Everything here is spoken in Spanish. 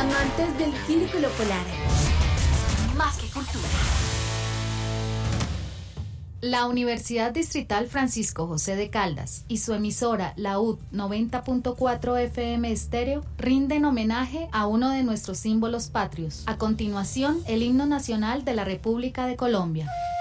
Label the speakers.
Speaker 1: Amantes del Círculo Polar.
Speaker 2: Más que cultura.
Speaker 3: La Universidad Distrital Francisco José de Caldas y su emisora La UD 90.4 FM Estéreo rinden homenaje a uno de nuestros símbolos patrios. A continuación, el himno nacional de la República de Colombia.